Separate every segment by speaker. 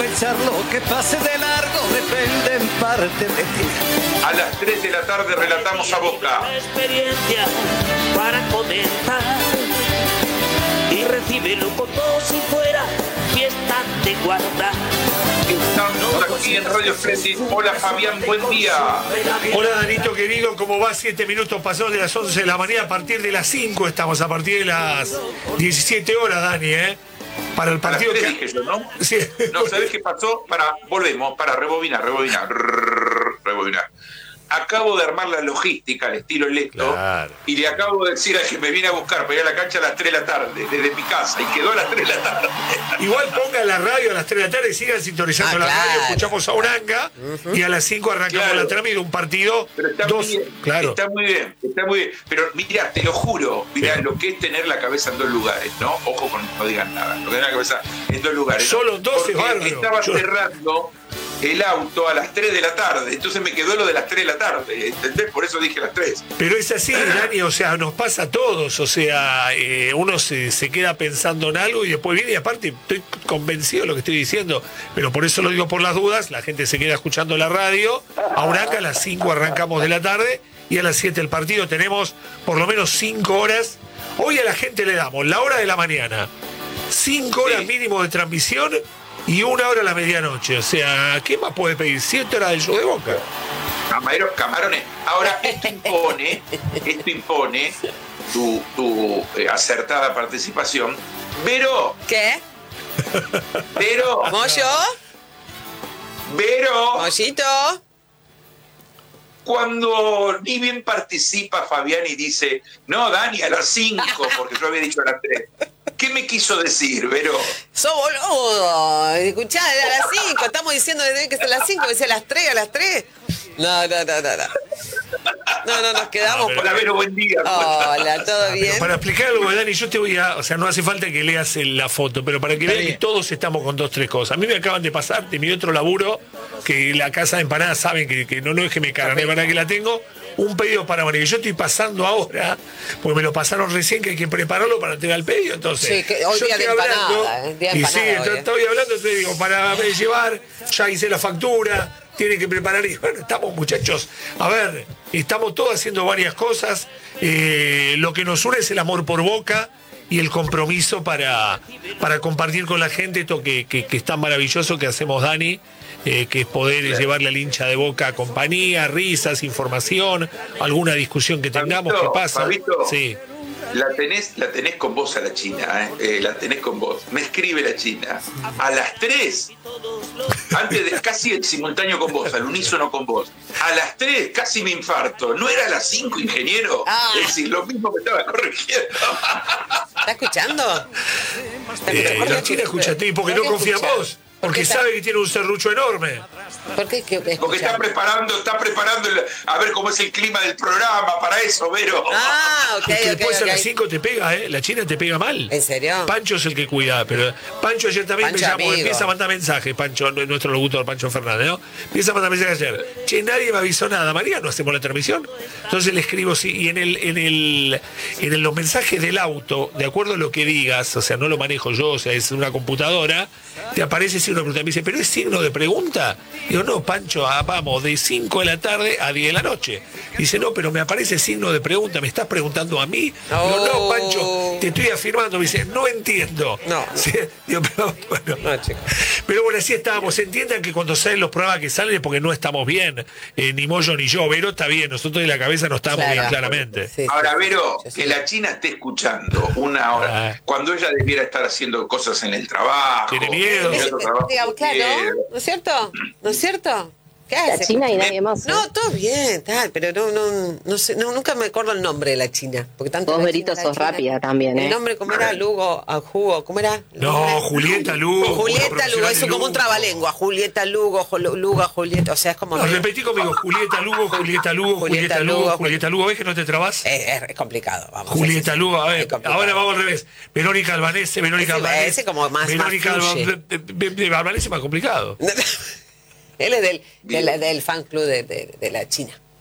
Speaker 1: aprovechar lo que pase de largo, depende en parte de ti.
Speaker 2: A las 3 de la tarde relatamos a Boca.
Speaker 3: Experiencia para comentar y recíbelo como si fuera fiesta de guardar.
Speaker 2: Estamos aquí en Radio Fretis. Hola Fabián, buen día.
Speaker 4: Hola Danito querido, ¿cómo va? 7 minutos pasados de las 11 de la mañana, a partir de las 5 estamos, a partir de las 17 horas, Dani, para el partido
Speaker 2: que... dije yo, ¿no?
Speaker 4: Sí.
Speaker 2: No, ¿sabés qué pasó? Volvemos, para rebobinar. Acabo de armar la logística al estilo Leto, claro, y le acabo de decir a que me viene a buscar para ir a la cancha a las 3 de la tarde, desde mi casa, y quedó a las 3 de la tarde.
Speaker 4: Igual pongan la radio a las 3 de la tarde y sigan sintonizando la radio, escuchamos a Uranga, y a las 5 arrancamos la trama y de un partido.
Speaker 2: Pero está muy bien. Pero mira, te lo juro, lo que es tener la cabeza en dos lugares, ¿no? Ojo con no digan nada, lo que es la cabeza en dos lugares.
Speaker 4: Solo dos es bárbaro.
Speaker 2: Estaba cerrando el auto a las 3 de la tarde, entonces me quedó lo de las 3 de la tarde, ¿entendés? Por eso dije las 3.
Speaker 4: Pero es así, Dani, o sea, nos pasa a todos, o sea, uno se queda pensando en algo y después viene, y aparte estoy convencido de lo que estoy diciendo, pero por eso lo digo por las dudas, la gente se queda escuchando la radio, ahora acá a las 5 arrancamos de la tarde y a las 7 el partido, tenemos por lo menos 5 horas, hoy a la gente le damos la hora de la mañana, 5 horas mínimo de transmisión, y 1 hora a la medianoche. O sea, ¿qué más puede pedir? 7 horas del show de Boca.
Speaker 2: Camarones. Ahora, esto impone tu acertada participación. Vero.
Speaker 5: ¿Qué?
Speaker 2: Vero.
Speaker 5: ¿Moyo?
Speaker 2: Vero.
Speaker 5: ¿Mollito?
Speaker 2: Cuando ni bien participa Fabián y dice, no, Dani, a las 5, porque yo había dicho a las 3. ¿Qué me quiso decir, Vero?
Speaker 5: ¡Sos boludo! Escuchá, a las 5, estamos diciendo desde que es a las 5, dice a las 3, a las 3. No, nos quedamos.
Speaker 2: Hola, Vero, buen día.
Speaker 5: Hola, ¿todo bien?
Speaker 4: Pero para explicar algo, Dani, yo te voy a... O sea, no hace falta que leas la foto, pero para que vean que todos estamos con 2, 3 cosas. A mí me acaban de pasar de mi otro laburo, que la casa de empanadas saben que no es que me cagan, es verdad que la tengo, un pedido para mañana. Yo estoy pasando ahora, porque me lo pasaron recién, que hay que prepararlo para tener el pedido. Entonces,
Speaker 5: sí, que hoy
Speaker 4: yo
Speaker 5: día
Speaker 4: estoy
Speaker 5: de empanada,
Speaker 4: hablando,
Speaker 5: día de
Speaker 4: y sí,
Speaker 5: empanada,
Speaker 4: estoy hablando, entonces digo, para llevar, ya hice la factura, tienen que preparar, y bueno, estamos muchachos, a ver, estamos todos haciendo varias cosas, lo que nos une es el amor por Boca y el compromiso para compartir con la gente esto que es tan maravilloso que hacemos, Dani, que es poder llevarle al hincha de Boca compañía, risas, información, alguna discusión que tengamos,
Speaker 2: Fabito,
Speaker 4: ¿qué pasa?
Speaker 2: Fabito,
Speaker 4: sí.
Speaker 2: La tenés con vos a la China, la tenés con vos. Me escribe la China. A las 3, antes de casi el simultáneo con vos, al unísono con vos. A las 3, casi me infarto. ¿No era a las 5, ingeniero? Es decir, lo mismo me estaba corrigiendo.
Speaker 5: ¿Está escuchando?
Speaker 4: La China escucha a ti porque no confía en vos. Porque sabe que tiene un serrucho enorme.
Speaker 5: ¿Por qué?
Speaker 2: Porque está preparando a ver cómo es el clima del programa para eso, Vero.
Speaker 5: Ah, ok.
Speaker 4: Que después a las 5 te pega, la China te pega mal.
Speaker 5: ¿En serio?
Speaker 4: Pancho es el que cuida, pero Pancho ayer también
Speaker 5: Pancho
Speaker 4: me llamó,
Speaker 5: amigo.
Speaker 4: empieza a mandar mensajes, Pancho, nuestro locutor, Pancho Fernández, ¿no? Empieza a mandar mensajes ayer. Che, nadie me avisó nada, María, no hacemos la transmisión. Entonces le escribo, sí, y en los mensajes del auto, de acuerdo a lo que digas, o sea, no lo manejo yo, o sea, es una computadora, te aparece signo de pregunta. Me dice, ¿pero es signo de pregunta? Digo, no, Pancho, vamos, de 5 de la tarde a 10 de la noche. Dice, no, pero me aparece signo de pregunta, ¿me estás preguntando a mí? Digo, no, Pancho, te estoy afirmando. Me dice, no entiendo.
Speaker 5: No.
Speaker 4: ¿Sí? Digo, pero bueno.
Speaker 5: No, chico.
Speaker 4: Pero bueno, así estábamos. Entiendan que cuando salen los programas que salen es porque no estamos bien. Ni Moyo ni yo. Vero está bien, nosotros de la cabeza no estamos bien, claramente.
Speaker 5: Sí,
Speaker 2: Ahora, Vero,
Speaker 5: sí.
Speaker 2: que la China esté escuchando 1 hora, cuando ella debiera estar haciendo cosas en el trabajo.
Speaker 4: Tiene miedo.
Speaker 5: Claro, ¿no es cierto? ¿No es cierto? ¿Qué hace?
Speaker 6: La China y nadie más.
Speaker 5: No, todo bien, tal, pero no sé, nunca me acuerdo el nombre de la China. Porque tanto
Speaker 6: Vos,
Speaker 5: la
Speaker 6: Berito,
Speaker 5: China, la
Speaker 6: sos
Speaker 5: China.
Speaker 6: rápida también,
Speaker 5: El nombre, ¿cómo era? Lugo, a Jugo, ¿cómo era?
Speaker 4: No, Julieta Lugo.
Speaker 5: Julieta Lugo, eso como un trabalengua. Julieta Lugo, Luga, Julieta, o sea, es como...
Speaker 4: No, repetí conmigo, Julieta Lugo, Julieta Lugo, Julieta Lugo, Julieta Lugo. ¿Ves que no te trabas?
Speaker 5: Es complicado, vamos.
Speaker 4: Julieta Lugo, a ver,
Speaker 5: complicado.
Speaker 4: ahora vamos al revés. Verónica Albanese,
Speaker 5: Ese como más
Speaker 4: Verónica
Speaker 5: fluye.
Speaker 4: Albanese es más complicado.
Speaker 5: Él es del fan club de la China.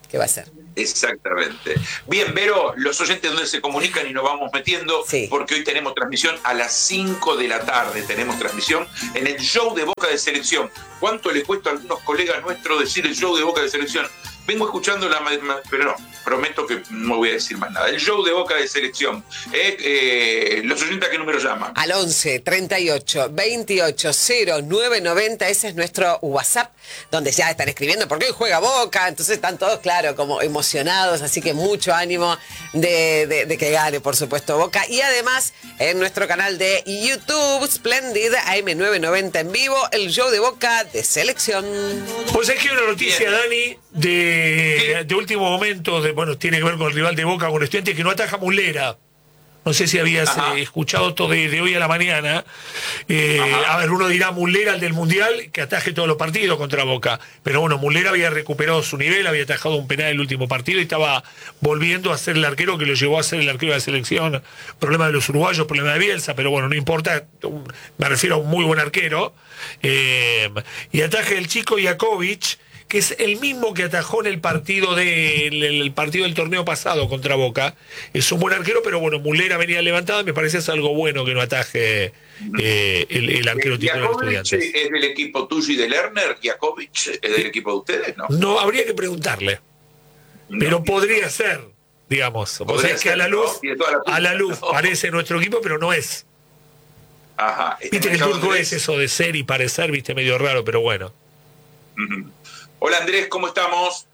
Speaker 5: ¿Qué va a ser?
Speaker 2: Exactamente. Bien, Vero, los oyentes donde se comunican y nos vamos metiendo,
Speaker 5: Sí.
Speaker 2: porque hoy tenemos transmisión a las 5 de la tarde, tenemos transmisión en el show de Boca de Selección. ¿Cuánto le cuesta a algunos colegas nuestros decir el show de Boca de Selección? Vengo escuchando pero no, prometo que no voy a decir más nada. El show de Boca de Selección. Los oyentes, ¿a qué número llaman?
Speaker 5: Al 11 38 28 0990, ese es nuestro WhatsApp, donde ya están escribiendo porque hoy juega Boca, entonces están todos, claro, como emocionados, así que mucho ánimo de que gane, por supuesto, Boca. Y además, en nuestro canal de YouTube, Splendid, AM990 en vivo, el show de Boca de Selección.
Speaker 4: Pues es que hay una noticia, Dani, de último momento, bueno, tiene que ver con el rival de Boca, con Estudiantes, que no ataja Muslera. No sé si habías escuchado esto de hoy a la mañana. A ver, uno dirá Muslera, el del Mundial, que ataje todos los partidos contra Boca. Pero bueno, Muslera había recuperado su nivel, había atajado un penal el último partido y estaba volviendo a ser el arquero que lo llevó a ser el arquero de la selección. Problema de los uruguayos, problema de Bielsa, pero bueno, no importa. Me refiero a un muy buen arquero. Y ataje el chico Jakovic, que es el mismo que atajó en el partido del torneo pasado contra Boca. Es un buen arquero, pero bueno, Muslera venía levantado y me parece es algo bueno que no ataje el arquero titular de Estudiantes.
Speaker 2: ¿Es del equipo tuyo y de Lerner? ¿Jakovic es del equipo de ustedes?
Speaker 4: No, habría que preguntarle. Pero podría ser, digamos. O sea, es que a la luz parece nuestro equipo, pero no es.
Speaker 2: Ajá.
Speaker 4: Viste que el turco es eso de ser y parecer, viste, medio raro, pero bueno.
Speaker 2: Hola Andrés, ¿cómo estamos?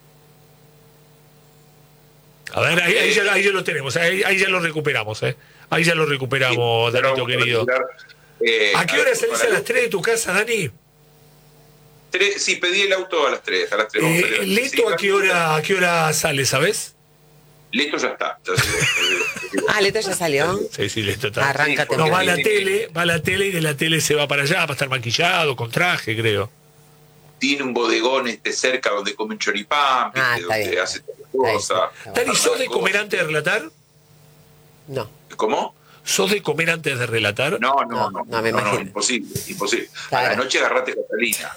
Speaker 4: A ver, ahí ya lo tenemos, ahí ya lo recuperamos, Ahí ya lo recuperamos, sí, Danito querido. ¿A qué hora salís a las 3 de tu casa, Dani?
Speaker 2: Sí, pedí el auto a las 3.
Speaker 4: ¿Leto a qué hora sale, sabes?
Speaker 2: Leto ya está.
Speaker 5: Leto ya salió.
Speaker 4: Sí, Leto está.
Speaker 5: Arráncate.
Speaker 4: No, va a la tele y de la tele se va para allá, para estar maquillado, con traje, creo.
Speaker 2: Tiene un bodegón cerca donde come un choripán, donde hace cosas.
Speaker 4: Dani, ¿sos de comer antes de relatar?
Speaker 5: No.
Speaker 2: ¿Cómo?
Speaker 4: ¿Sos de comer antes de relatar?
Speaker 2: No,
Speaker 5: me imagino.
Speaker 2: Imposible.
Speaker 5: Claro.
Speaker 2: A la noche agarrate Catalina.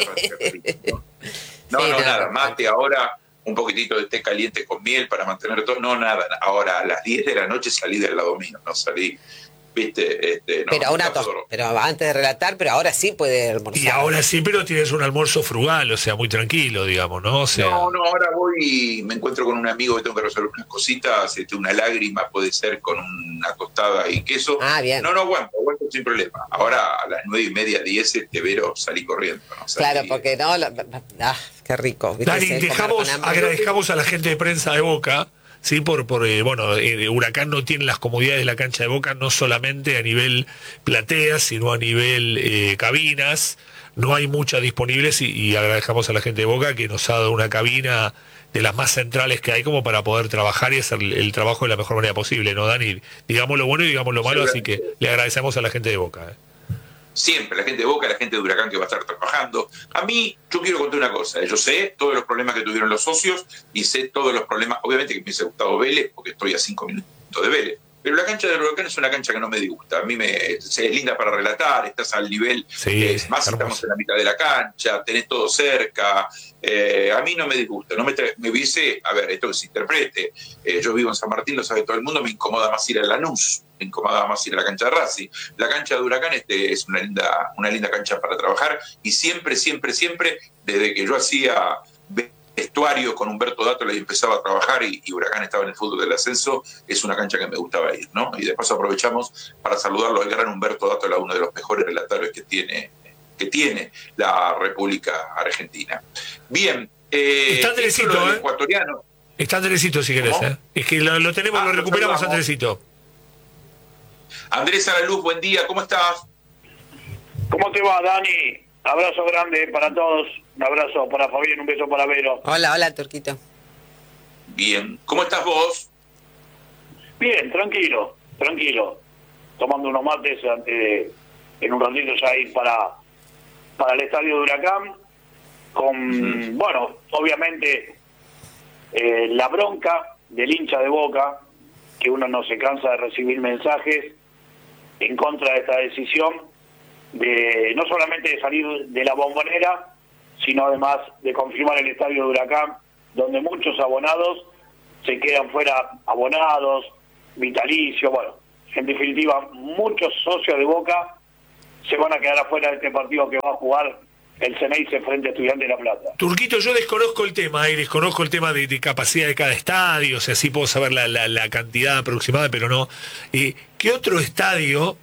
Speaker 2: Nada, mate ahora, un poquitito de té caliente con miel para mantener todo. No, nada. Ahora a las 10 de la noche salí del lado mío, no salí. ¿Viste?
Speaker 5: Pero antes de relatar, pero ahora sí puede almorzar.
Speaker 4: Y ahora sí, pero tienes un almuerzo frugal, o sea, muy tranquilo, digamos, ¿no? O sea...
Speaker 2: No, ahora voy y me encuentro con un amigo que tengo que resolver unas cositas, una lágrima puede ser con una tostada y queso.
Speaker 5: Bien.
Speaker 2: No aguanto sin problema. Ahora a las 9:30, 10, Vero, salí corriendo. ¿No?
Speaker 5: Claro, porque no... qué rico.
Speaker 4: Dani, agradezcamos a la gente de prensa de Boca. Sí, Huracán no tiene las comodidades de la cancha de Boca, no solamente a nivel plateas, sino a nivel cabinas. No hay muchas disponibles y agradecemos a la gente de Boca que nos ha dado una cabina de las más centrales que hay como para poder trabajar y hacer el trabajo de la mejor manera posible, ¿no, Dani? Digamos lo bueno y digamos lo malo, así que le agradecemos a la gente de Boca.
Speaker 2: Siempre, la gente de Boca, la gente de Huracán que va a estar trabajando. A mí, yo quiero contar una cosa. Yo sé todos los problemas que tuvieron los socios y sé todos los problemas. Obviamente que me hubiese gustado Vélez, porque estoy a 5 minutos de Vélez. Pero la cancha del Huracán es una cancha que no me disgusta. A mí es linda para relatar, estás al nivel. Es más, estamos en la mitad de la cancha, tenés todo cerca. A mí no me disgusta. Me hubiese, esto que se interprete. Yo vivo en San Martín, lo sabe todo el mundo, me incomoda más ir a Lanús. Me incomodaba más ir a la cancha de Racing. La cancha de Huracán es una linda cancha para trabajar y siempre, desde que yo hacía vestuario con Humberto Dátola y empezaba a trabajar y Huracán estaba en el fútbol del ascenso, es una cancha que me gustaba ir, ¿no? Y de paso aprovechamos para saludarlo al gran Humberto Dátola, uno de los mejores relatores que tiene la República Argentina. Bien,
Speaker 4: está Andresito,
Speaker 2: ecuatoriano.
Speaker 4: Está Andresito si querés, Es que lo tenemos, lo recuperamos, Andresito.
Speaker 2: Andrés a la luz, buen día, ¿cómo estás?
Speaker 6: ¿Cómo te va, Dani? Abrazo grande para todos, un abrazo para Fabián, un beso para Vero.
Speaker 5: Hola, Turquito.
Speaker 2: Bien, ¿cómo estás vos?
Speaker 6: Bien, tranquilo, tomando unos mates en un ratito ya ir para el estadio de Huracán, con, obviamente la bronca del hincha de Boca, que uno no se cansa de recibir mensajes en contra de esta decisión, de no solamente de salir de la Bombonera, sino además de confirmar el estadio de Huracán donde muchos abonados se quedan fuera, abonados, vitalicios, bueno, en definitiva, muchos socios de Boca se van a quedar afuera de este partido que va a jugar el Ceneice frente a Estudiantes de La Plata.
Speaker 4: Turquito, yo desconozco el tema, desconozco el tema de capacidad de cada estadio, o sea, sí puedo saber la cantidad aproximada, pero no. ¿Qué otro estadio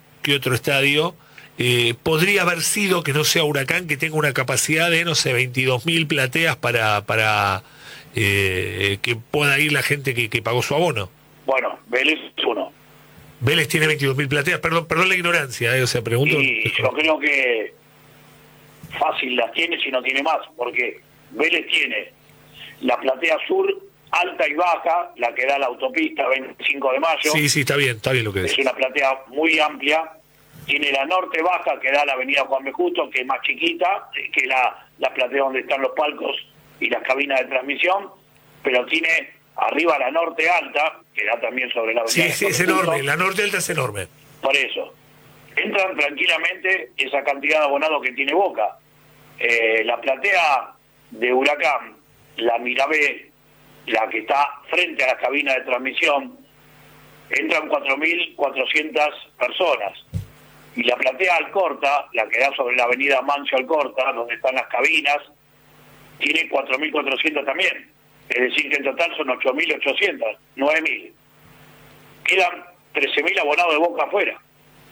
Speaker 4: podría haber sido que no sea Huracán, que tenga una capacidad de, no sé, 22.000 plateas para que pueda ir la gente que pagó su abono?
Speaker 6: Bueno, Vélez es uno.
Speaker 4: Vélez tiene 22.000 plateas, perdón la ignorancia, o sea, pregunto.
Speaker 6: Y yo creo que fácil las tiene si no tiene más, porque Vélez tiene la platea sur alta y baja, la que da la autopista 25 de mayo.
Speaker 4: Sí, está bien lo que
Speaker 6: es una platea muy amplia. Tiene la norte baja, que da la avenida Juan B. Justo, que es más chiquita que la platea donde están los palcos y las cabinas de transmisión, pero tiene arriba la norte alta, que da también sobre la avenida.
Speaker 4: Sí, es enorme, la norte alta es enorme.
Speaker 6: Por eso, entran tranquilamente esa cantidad de abonados que tiene Boca. La platea de Huracán, la Mirabé, la que está frente a la cabina de transmisión, entran 4.400 personas. Y la platea Alcorta, la que da sobre la avenida Mancio Alcorta, donde están las cabinas, tiene 4.400 también. Es decir, que en total son 8.800, 9.000. Quedan 13.000 abonados de Boca afuera.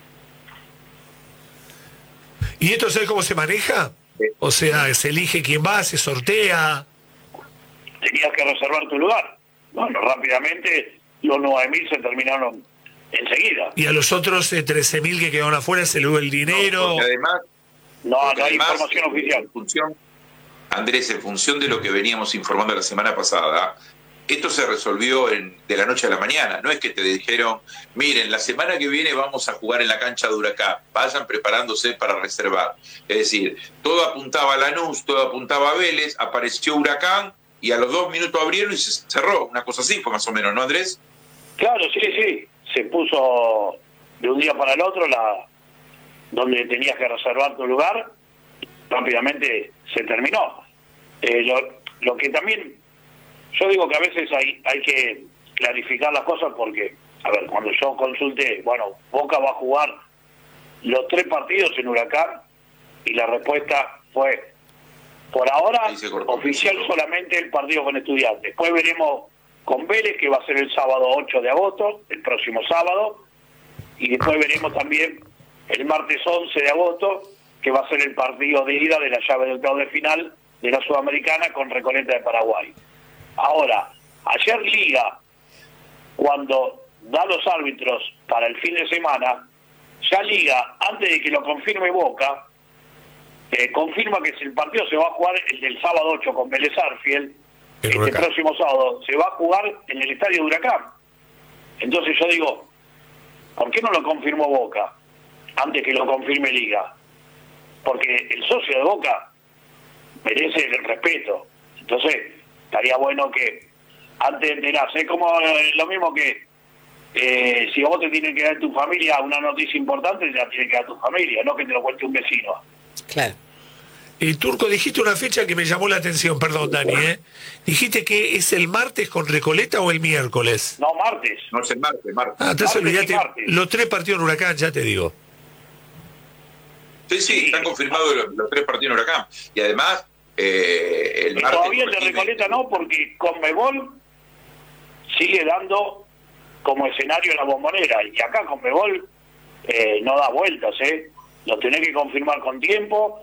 Speaker 4: ¿Y esto sabes cómo se maneja? O sea, ¿se elige quién va, se sortea?
Speaker 6: Tenías que reservar tu lugar. Bueno, rápidamente los 9.000 se terminaron enseguida.
Speaker 4: ¿Y a los otros 13.000 que quedaron afuera se le dio el dinero?
Speaker 2: No, además,
Speaker 6: no hay información oficial.
Speaker 2: Andrés, en función de lo que veníamos informando la semana pasada, esto se resolvió de la noche a la mañana. No es que te dijeron, miren, la semana que viene vamos a jugar en la cancha de Huracán, vayan preparándose para reservar. Es decir, todo apuntaba a Lanús, todo apuntaba a Vélez, apareció Huracán y a los 2 minutos abrieron y se cerró. Una cosa así fue más o menos, ¿no, Andrés?
Speaker 6: Claro, sí. Se puso de un día para el otro donde tenías que reservar tu lugar, rápidamente se terminó. Lo que también, yo digo que a veces hay que clarificar las cosas porque, a ver, cuando yo consulté, bueno, Boca va a jugar los 3 partidos en Huracán y la respuesta fue, por ahora, oficial solamente el partido con Estudiantes. Después veremos con Vélez, que va a ser el sábado 8 de agosto, el próximo sábado, y después veremos también el martes 11 de agosto, que va a ser el partido de ida de la llave de octavos de final de la Sudamericana con Recoleta de Paraguay. Ahora, ayer Liga, cuando da los árbitros para el fin de semana, ya Liga, antes de que lo confirme Boca, confirma que si el partido se va a jugar el del sábado 8 con Vélez Arfield, este próximo sábado se va a jugar en el estadio de Huracán. Entonces yo digo, ¿por qué no lo confirmó Boca antes que lo confirme Liga? Porque el socio de Boca merece el respeto. Entonces estaría bueno que antes de enterarse, es como lo mismo que si a vos te tienen que dar tu familia una noticia importante, te la tiene que dar tu familia, no que te lo cuente un vecino.
Speaker 5: Claro.
Speaker 4: Turco, dijiste una fecha que me llamó la atención, perdón, Dani, Dijiste que es el martes con Recoleta o el miércoles.
Speaker 6: No, martes.
Speaker 2: No, es el martes.
Speaker 4: Entonces olvídate, los 3 partidos en Huracán, ya te digo.
Speaker 2: Sí, están confirmados los 3 partidos en Huracán. Y además, el martes...
Speaker 6: Todavía el de Recoleta no, porque Conmebol sigue dando como escenario la Bombonera. Y acá Conmebol no da vueltas, Lo tenés que confirmar con tiempo.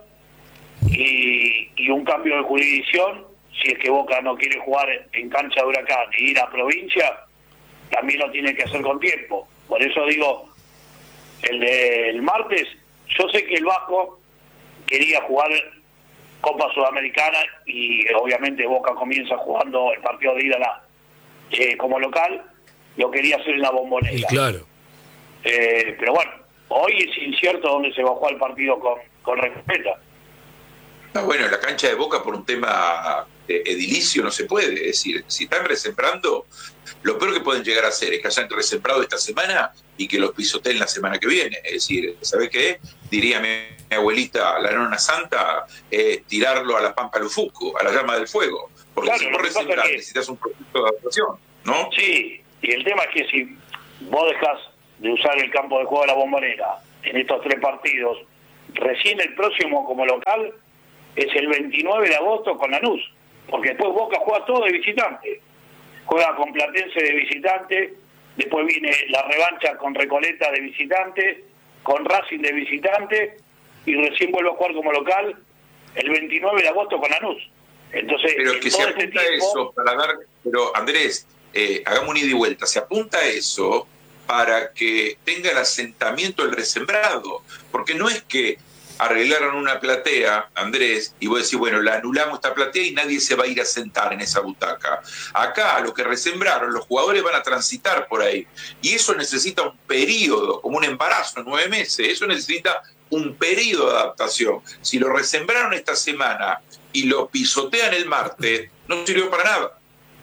Speaker 6: Y un cambio de jurisdicción, si es que Boca no quiere jugar en cancha de Huracán y ir a provincia, también lo tiene que hacer con tiempo. Por eso digo, el del martes, yo sé que el Vasco quería jugar Copa Sudamericana y obviamente Boca comienza jugando el partido de ida como local, lo quería hacer en la Bombonera.
Speaker 4: Y claro.
Speaker 6: Pero bueno, hoy es incierto dónde se va a jugar el partido con Recoleta.
Speaker 2: Bueno, la cancha de Boca por un tema edilicio no se puede. Es decir, si están resembrando, lo peor que pueden llegar a hacer es que hayan resembrado esta semana y que los pisoteen la semana que viene. Es decir, ¿sabés qué? Diría mi abuelita, la nona santa, tirarlo a la pampa lufuco, a la llama del fuego. Porque
Speaker 6: Claro,
Speaker 2: si
Speaker 6: lo
Speaker 2: vos
Speaker 6: que pasa
Speaker 2: resembrás,
Speaker 6: es que-
Speaker 2: necesitas un proceso de adaptación, ¿no?
Speaker 6: Sí, y el tema es que si vos dejás de usar el campo de juego de la Bombonera en estos 3 partidos, recién el próximo como local es el 29 de agosto con Lanús, porque después Boca juega todo de visitante. Juega con Platense de visitante, después viene la revancha con Recoleta de visitante, con Racing de visitante, y recién vuelve a jugar como local el 29 de agosto con Lanús. Entonces,
Speaker 2: Pero
Speaker 6: en
Speaker 2: que se
Speaker 6: todo
Speaker 2: apunta
Speaker 6: este
Speaker 2: a eso para dar... Pero Andrés, hagamos un ida y vuelta. Se apunta a eso para que tenga el asentamiento el resembrado. Porque no es que arreglaron una platea, Andrés, y vos decís, bueno, la anulamos esta platea y nadie se va a ir a sentar en esa butaca. Acá, lo que resembraron, los jugadores van a transitar por ahí. Y eso necesita un periodo, como un embarazo, 9 meses. Eso necesita un periodo de adaptación. Si lo resembraron esta semana y lo pisotean el martes, no sirvió para nada.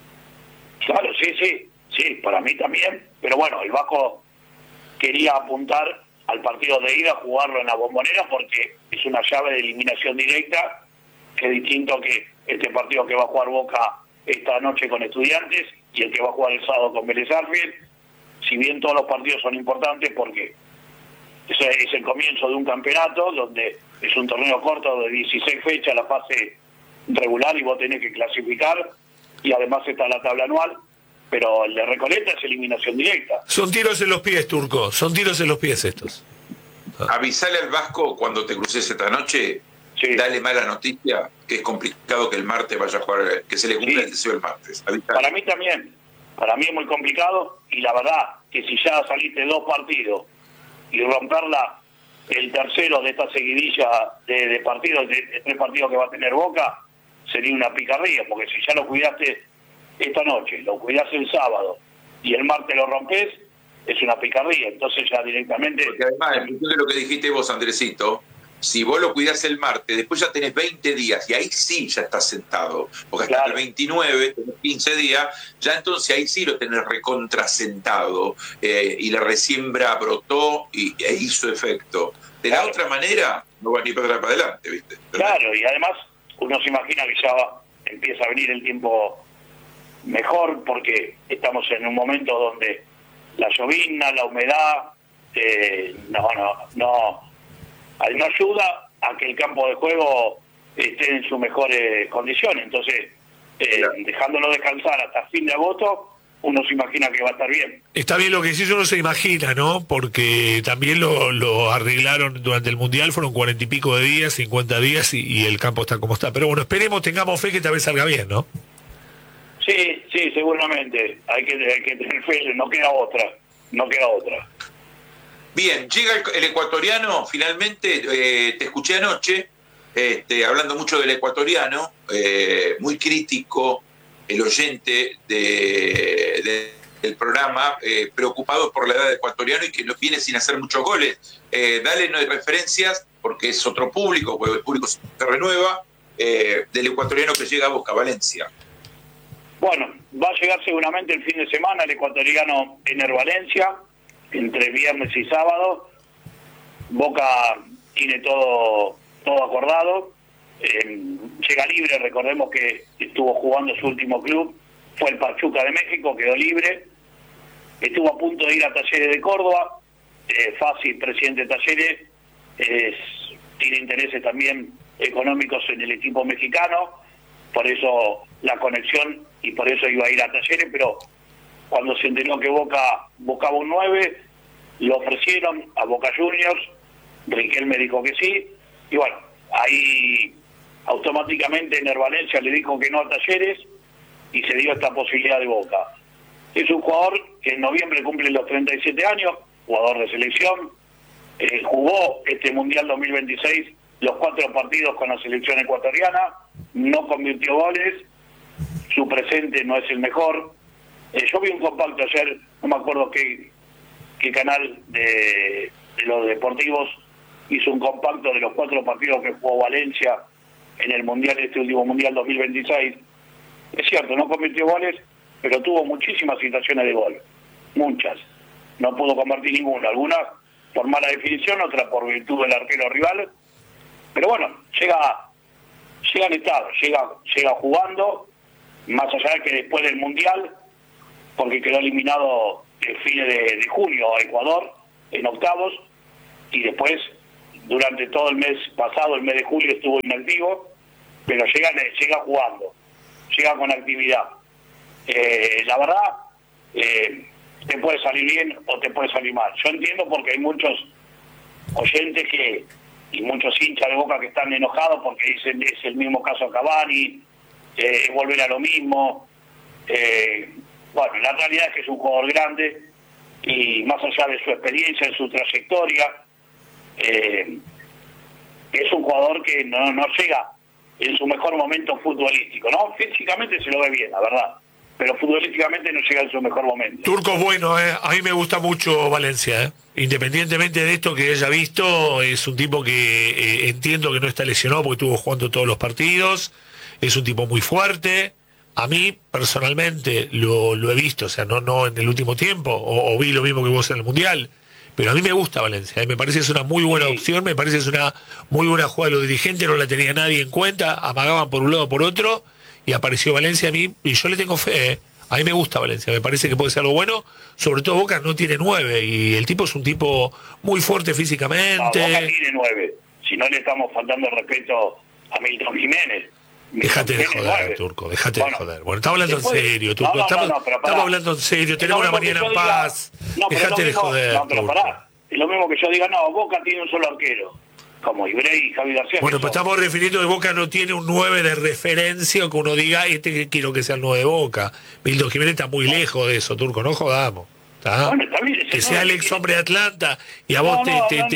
Speaker 6: Claro, sí, para mí también. Pero bueno, el Vasco quería apuntar al partido de ida, jugarlo en la Bombonera, porque es una llave de eliminación directa, que es distinto que este partido que va a jugar Boca esta noche con Estudiantes y el que va a jugar el sábado con Vélez Sarsfield. Si bien todos los partidos son importantes porque es el comienzo de un campeonato, donde es un torneo corto de 16 fechas, la fase regular, y vos tenés que clasificar, y además está la tabla anual, pero el de Recoleta es eliminación directa.
Speaker 4: Son tiros en los pies, Turco, son tiros en los pies estos.
Speaker 2: Avisale al Vasco cuando te cruces esta noche,
Speaker 6: Sí.
Speaker 2: dale mala noticia, que es complicado que el martes vaya a jugar, que se le cumpla
Speaker 6: Sí.
Speaker 2: el deseo el martes. Avisale.
Speaker 6: Para mí también, para mí es muy complicado, y la verdad que si ya saliste 2 partidos y romperla el tercero de esta seguidilla de partidos, de 3 partidos que va a tener Boca, sería una picardía, porque si ya lo cuidaste esta noche, lo cuidás el sábado y el martes lo rompes, es una picardía. Entonces ya directamente...
Speaker 2: Porque además, en función de lo que dijiste vos, Andresito, si vos lo cuidás el martes, después ya tenés 20 días y ahí sí ya estás sentado. Porque hasta
Speaker 6: Claro.
Speaker 2: el 29, tenés 15 días, ya entonces ahí sí lo tenés recontrasentado y la resiembra brotó e hizo efecto. De la
Speaker 6: Claro.
Speaker 2: otra manera, no va ni para atrás para adelante, ¿viste?
Speaker 6: Claro, y además uno se imagina que ya empieza a venir el tiempo mejor, porque estamos en un momento donde la llovizna, la humedad, no ayuda a que el campo de juego esté en sus mejores condiciones. Entonces, dejándolo descansar hasta fin de agosto, uno se imagina que va a estar bien.
Speaker 4: Está bien lo que sí, uno se imagina, ¿no? Porque también lo arreglaron durante el Mundial, fueron 40 y pico de días, 50 días y el campo está como está. Pero bueno, esperemos, tengamos fe que tal vez salga bien, ¿no?
Speaker 6: Sí, seguramente. Hay que tener fe, no queda otra.
Speaker 2: Bien, llega el ecuatoriano, finalmente, te escuché anoche, hablando mucho del ecuatoriano, muy crítico el oyente del programa, preocupado por la edad del ecuatoriano y que no viene sin hacer muchos goles. Dale referencias, porque es otro público, porque el público se renueva, del ecuatoriano que llega a Boca, Valencia.
Speaker 6: Bueno, va a llegar seguramente el fin de semana el ecuatoriano Ener Valencia, entre viernes y sábado. Boca tiene todo acordado. Llega libre, recordemos que estuvo jugando su último club, fue el Pachuca de México, quedó libre. Estuvo a punto de ir a Talleres de Córdoba. Fácil, presidente de Talleres, tiene intereses también económicos en el equipo mexicano, por eso la conexión y por eso iba a ir a Talleres, pero cuando se enteró que Boca buscaba un 9, lo ofrecieron a Boca Juniors, Riquelme dijo que sí, y bueno, ahí automáticamente Ener Valencia le dijo que no a Talleres y se dio esta posibilidad de Boca. Es un jugador que en noviembre cumple los 37 años, jugador de selección, jugó este Mundial 2026 los 4 partidos con la selección ecuatoriana, no convirtió goles, su presente no es el mejor. Yo vi un compacto ayer, no me acuerdo qué canal de los deportivos hizo un compacto de los 4 partidos que jugó Valencia en el Mundial, este último Mundial 2026, Es cierto, no convirtió goles, pero tuvo muchísimas situaciones de gol. Muchas. No pudo convertir ninguna. Algunas por mala definición, otras por virtud del arquero rival. Pero bueno, llega en estado, llega jugando, más allá de que después del Mundial, porque quedó eliminado el fin de junio a Ecuador en octavos, y después durante todo el mes pasado, el mes de julio, estuvo inactivo, pero llega jugando, llega con actividad. La verdad, te puede salir bien o te puede salir mal. Yo entiendo porque hay muchos oyentes y muchos hinchas de Boca que están enojados porque dicen es el mismo caso a Cavani, volver a lo mismo. Bueno, la realidad es que es un jugador grande y más allá de su experiencia, de su trayectoria, es un jugador que no llega en su mejor momento futbolístico, ¿no? Físicamente se lo ve bien, la verdad, pero futbolísticamente no llega en su mejor momento.
Speaker 4: Turco es bueno, a mí me gusta mucho Valencia, independientemente de esto que haya visto, es un tipo que entiendo que no está lesionado porque estuvo jugando todos los partidos, es un tipo muy fuerte. A mí, personalmente, lo he visto, o sea, no en el último tiempo, o vi lo mismo que vos en el Mundial, pero a mí me gusta Valencia, me parece que es una muy buena opción, me parece que es una muy buena jugada de los dirigentes, no la tenía nadie en cuenta, amagaban por un lado o por otro, y apareció Valencia a mí, y yo le tengo fe, a mí me gusta Valencia, me parece que puede ser algo bueno, sobre todo Boca no tiene 9, y el tipo es un tipo muy fuerte físicamente.
Speaker 6: No, Boca tiene 9, si no le estamos faltando el respeto a Milton Jiménez.
Speaker 4: Déjate de joder, Turco, déjate de joder. Bueno, estamos hablando en serio, Turco. Estamos hablando en serio, tenemos una mañana en paz. Déjate de joder.
Speaker 6: No, pero pará. Es lo mismo que yo diga, no, Boca tiene un solo arquero, como Ibrey y Javi García.
Speaker 4: Bueno, pues estamos refiriendo que Boca no tiene un 9 de referencia, o que uno diga, que quiero que sea el 9 de Boca. Milton Jiménez está muy lejos de eso, Turco, no jodamos. Bueno, está bien, que sea el ex hombre de Atlanta y a vos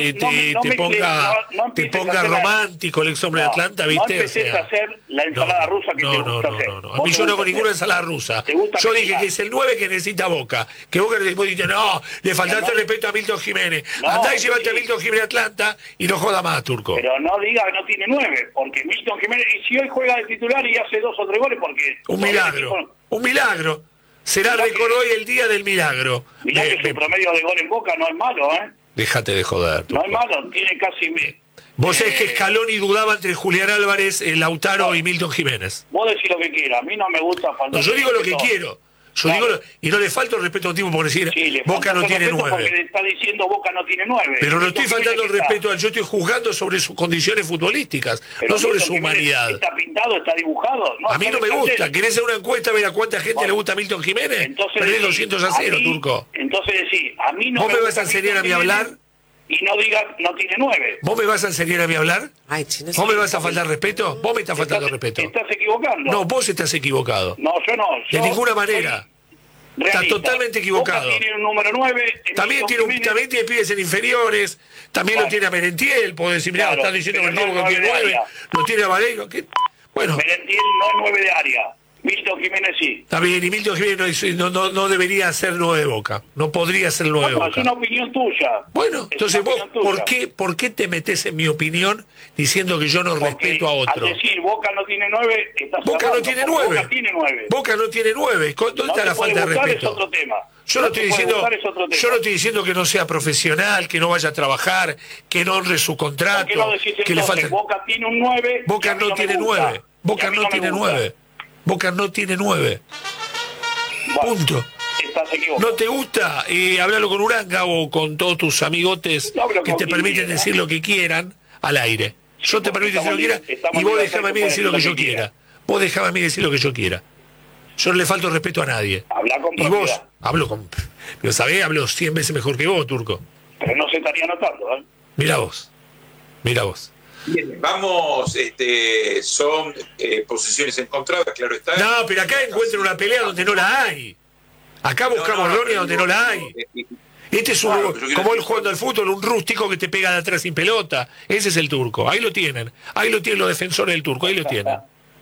Speaker 4: te ponga romántico el ex hombre de Atlanta, ¿viste?
Speaker 6: No empecés a hacer la ensalada rusa que te gusta hacer.
Speaker 4: A mí yo no hago ninguna ensalada rusa. Yo dije que es el 9 que necesita Boca. Que Boca después dice, no, le faltaste el respeto a Milton Jiménez. Andá y llevate a Milton Jiménez a Atlanta y no joda más, Turco.
Speaker 6: Pero no diga que no tiene 9, porque Milton Jiménez, y si hoy juega de titular y hace 2 o 3 goles, porque...
Speaker 4: Un milagro. Será récord hoy el día del milagro.
Speaker 6: Mirá que su promedio de gol en Boca no es malo, ¿eh?
Speaker 4: Déjate de joder.
Speaker 6: Turco. No es malo, tiene casi...
Speaker 4: Vos sabés que Scaloni dudaba entre Julián Álvarez, Lautaro y Milton Jiménez.
Speaker 6: Vos decís lo que quieras, a mí no me gusta faltar...
Speaker 4: No, yo digo lo que quiero. Yo digo, y no le falta el respeto a un tipo por decir, Boca no tiene 9.
Speaker 6: Porque le está diciendo Boca no tiene 9.
Speaker 4: Pero no estoy faltando el respeto, yo estoy juzgando sobre sus condiciones futbolísticas, no sobre su humanidad.
Speaker 6: ¿Está pintado, está dibujado?
Speaker 4: No, a mí no me gusta. ¿Querés hacer una encuesta a ver a cuánta gente le gusta a Milton Jiménez? Perdés 200-0, Turco.
Speaker 6: Entonces decís, a mí no
Speaker 4: ¿Vos me vas a enseñar a mí a hablar?
Speaker 6: Y no digas, no tiene 9.
Speaker 4: ¿Vos me vas a enseñar a mí a hablar? ¿Vos me vas a faltar respeto? Vos me estás faltando respeto.
Speaker 6: Estás equivocando.
Speaker 4: No, vos estás equivocado.
Speaker 6: No, yo no.
Speaker 4: De ninguna manera. Está totalmente equivocado.
Speaker 6: Boca tiene un número 9.
Speaker 4: También tiene pibes en inferiores. También lo tiene a Merentiel. Podés decir, mirá, estás diciendo que el tipo no tiene 9. Lo tiene a Vareiro. Bueno.
Speaker 6: Merentiel no es 9 de área. Milton Jiménez sí.
Speaker 4: Está bien, y Milton Jiménez no debería ser 9 de Boca. No podría ser 9 de Boca.
Speaker 6: Es una opinión tuya.
Speaker 4: Bueno, entonces vos, ¿por qué te metés en mi opinión diciendo que yo no respeto a otro?
Speaker 6: Al decir Boca no tiene 9,
Speaker 4: Boca no tiene 9.
Speaker 6: Boca tiene 9.
Speaker 4: Boca no tiene 9. ¿Dónde está la falta de respeto?
Speaker 6: Es otro tema.
Speaker 4: Yo no estoy diciendo que no sea profesional, que no vaya a trabajar, que no honre su contrato, que le falte.
Speaker 6: Boca tiene un 9.
Speaker 4: Boca no tiene 9. Boca no tiene 9. Boca no tiene 9. Punto.
Speaker 6: Estás equivocado.
Speaker 4: ¿No te gusta? Hablalo con Uranga o con todos tus amigotes que te permiten decir lo que quieran al aire. Yo te permito decir lo que quiera y vos dejame a mí decir lo que yo quiera. Vos dejame a mí decir lo que yo quiera. Yo no le falto respeto a nadie.
Speaker 6: Habla con
Speaker 4: y vos, hablo con... Pero sabés, hablo 100 veces mejor que vos, Turco.
Speaker 6: Pero no se estaría notando, ¿eh?
Speaker 4: Mirá vos.
Speaker 2: Bien, vamos, son posiciones encontradas, claro está.
Speaker 4: No, pero acá encuentran una pelea donde no la hay. Acá buscamos gloria donde no la hay. Este es como él jugando al fútbol, un rústico que te pega de atrás sin pelota. Ese es el Turco. Ahí lo tienen los defensores del Turco, ahí lo tienen.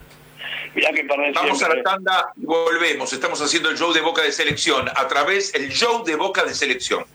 Speaker 2: Vamos a la tanda y volvemos. Estamos haciendo el show de Boca de Selección el show de Boca de Selección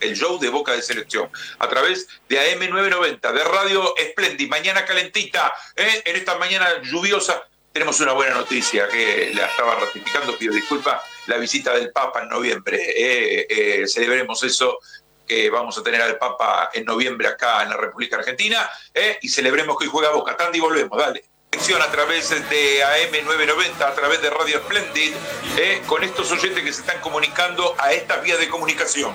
Speaker 2: a través de AM 990 de Radio Splendid. Mañana calentita, en esta mañana lluviosa tenemos una buena noticia que la estaba ratificando, pido disculpas, la visita del Papa en noviembre. Celebremos eso, que vamos a tener al Papa en noviembre acá en la República Argentina, y celebremos que hoy juega Boca. Tandy, volvemos, dale. A través de AM990, a través de Radio Splendid, con estos oyentes que se están comunicando a estas vías de comunicación.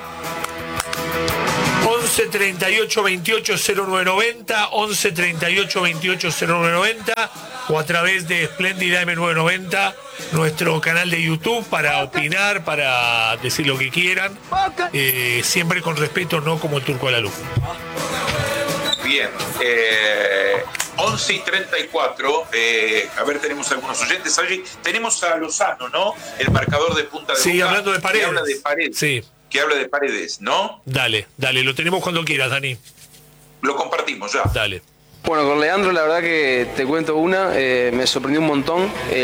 Speaker 4: 11 38 28 0990, 11 38 28 0990, o a través de Splendid AM990, nuestro canal de YouTube, para opinar, para decir lo que quieran, siempre con respeto, no como el Turco de la Luz.
Speaker 2: Bien, 11 y 34, a ver, tenemos algunos oyentes allí. Tenemos a Lozano, ¿no? El marcador de Punta de
Speaker 4: Sí,
Speaker 2: Boca,
Speaker 4: hablando de Paredes.
Speaker 2: Que habla de Paredes.
Speaker 4: Sí.
Speaker 2: Que habla de Paredes, ¿no?
Speaker 4: Dale, lo tenemos cuando quieras, Dani.
Speaker 2: Lo compartimos ya.
Speaker 4: Dale.
Speaker 7: Bueno, con Leandro la verdad que te cuento me sorprendió un montón.